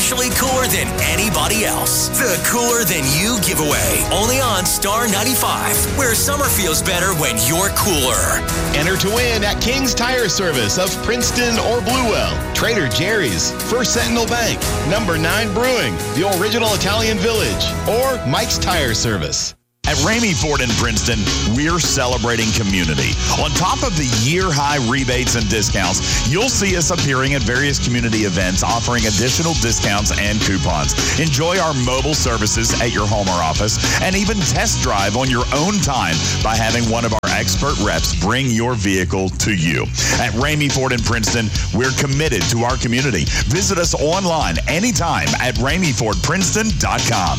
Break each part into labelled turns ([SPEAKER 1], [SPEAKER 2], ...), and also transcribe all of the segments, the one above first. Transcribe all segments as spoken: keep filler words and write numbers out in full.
[SPEAKER 1] officially cooler than anybody else. The Cooler Than You giveaway, only on Star ninety-five, where summer feels better when you're cooler.
[SPEAKER 2] Enter to win at King's Tire Service of Princeton or Bluewell, Trader Jerry's, First Sentinel Bank, Number nine Brewing, the original Italian Village, or Mike's Tire Service.
[SPEAKER 3] At Ramey Ford in Princeton, we're celebrating community. On top of the year-high rebates and discounts, you'll see us appearing at various community events offering additional discounts and coupons. Enjoy our mobile services at your home or office, and even test drive on your own time by having one of our expert reps bring your vehicle to you. At Ramey Ford in Princeton, we're committed to our community. Visit us online anytime at ramey ford princeton dot com.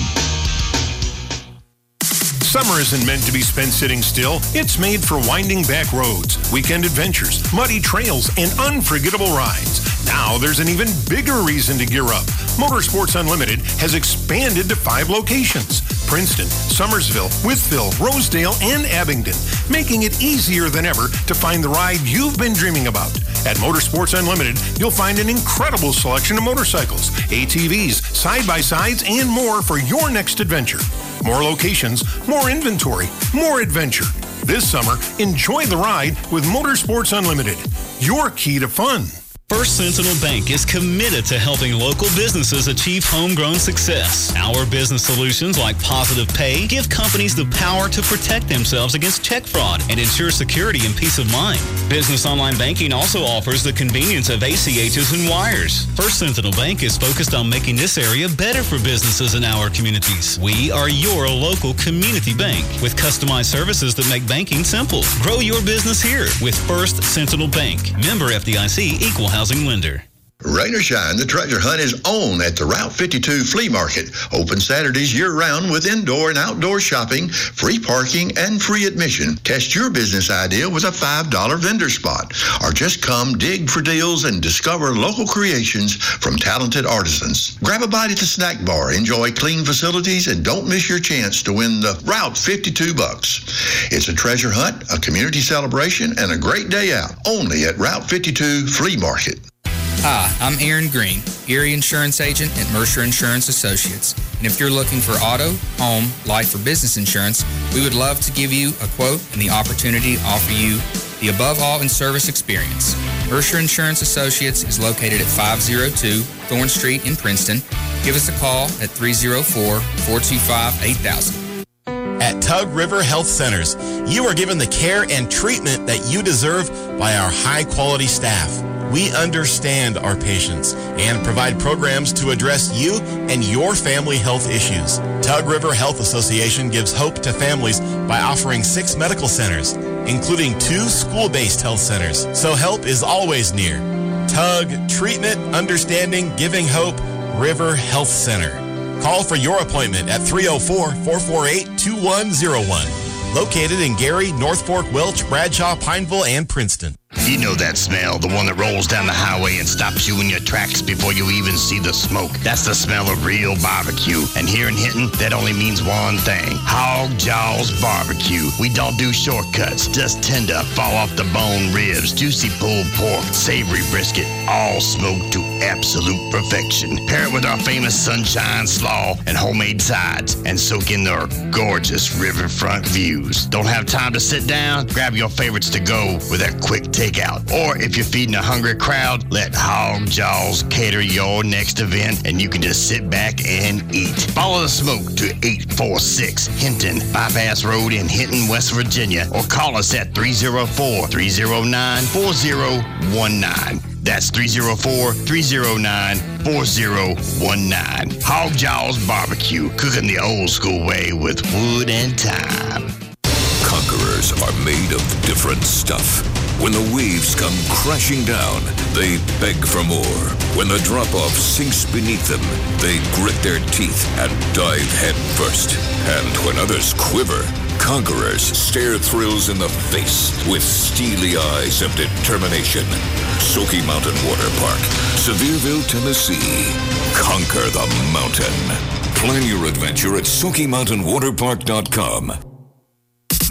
[SPEAKER 4] Summer isn't meant to be spent sitting still. It's made for winding back roads, weekend adventures, muddy trails, and unforgettable rides. Now there's an even bigger reason to gear up. Motorsports Unlimited has expanded to five locations: Princeton, Summersville, Wytheville, Rosedale, and Abingdon, making it easier than ever to find the ride you've been dreaming about. At Motorsports Unlimited, you'll find an incredible selection of motorcycles, A T Vs, side-by-sides, and more for your next adventure. More locations, more inventory, more adventure. This summer, enjoy the ride with Motorsports Unlimited, your key to fun.
[SPEAKER 5] First Sentinel Bank is committed to helping local businesses achieve homegrown success. Our business solutions like Positive Pay give companies the power to protect themselves against check fraud and ensure security and peace of mind. Business Online Banking also offers the convenience of A C Hs and wires. First Sentinel Bank is focused on making this area better for businesses in our communities. We are your local community bank with customized services that make banking simple. Grow your business here with First Sentinel Bank. Member F D I C, Equal Housing Lender.
[SPEAKER 6] Rain or shine, the treasure hunt is on at the Route fifty-two Flea Market. Open Saturdays year-round with indoor and outdoor shopping, free parking, and free admission. Test your business idea with a five dollar vendor spot. Or just come dig for deals and discover local creations from talented artisans. Grab a bite at the snack bar, enjoy clean facilities, and don't miss your chance to win the Route fifty-two bucks. It's a treasure hunt, a community celebration, and a great day out. Only at Route fifty-two Flea Market.
[SPEAKER 7] Hi, I'm Aaron Green, Erie Insurance Agent at Mercer Insurance Associates. And if you're looking for auto, home, life, or business insurance, we would love to give you a quote and the opportunity to offer you the above all in service experience. Mercer Insurance Associates is located at five oh two Thorn Street in Princeton. Give us a call at three oh four, four two five, eight thousand.
[SPEAKER 2] At Tug River Health Centers, you are given the care and treatment that you deserve by our high-quality staff. We understand our patients and provide programs to address you and your family health issues. Tug River Health Association gives hope to families by offering six medical centers, including two school-based health centers, so help is always near. Tug, treatment, understanding, giving hope, River Health Center. Call for your appointment at three oh four, four four eight, two one oh one. Located in Gary, North Fork, Welch, Bradshaw, Pineville, and Princeton.
[SPEAKER 8] You know that smell, the one that rolls down the highway and stops you in your tracks before you even see the smoke. That's the smell of real barbecue. And here in Hinton, that only means one thing: Hog Jaws Barbecue. We don't do shortcuts, just tender, fall off the bone ribs, juicy pulled pork, savory brisket, all smoked to absolute perfection. Pair it with our famous sunshine slaw and homemade sides, and soak in our gorgeous riverfront views. Don't have time to sit down? Grab your favorites to go with a quick takeout. Or if you're feeding a hungry crowd, let Hog Jaws cater your next event, and you can just sit back and eat. Follow the smoke to eight four six Hinton Bypass Road in Hinton, West Virginia, or call us at three oh four, three oh nine, four oh one nine. That's three oh four, three oh nine, four oh one nine. Hog Jaws Barbecue, cooking the old school way with wood and thyme.
[SPEAKER 9] Conquerors are made of different stuff. When the waves come crashing down, they beg for more. When the drop-off sinks beneath them, they grit their teeth and dive head first. And when others quiver, conquerors stare thrills in the face with steely eyes of determination. Sookie Mountain Water Park, Sevierville, Tennessee. Conquer the mountain. Plan your adventure at Sookie Mountain Water Park dot com.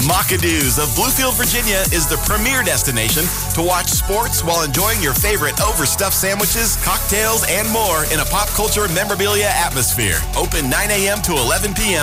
[SPEAKER 2] Macadoo's of Bluefield, Virginia is the premier destination to watch sports while enjoying your favorite overstuffed sandwiches, cocktails, and more in a pop culture memorabilia atmosphere. Open nine a.m. to eleven p.m.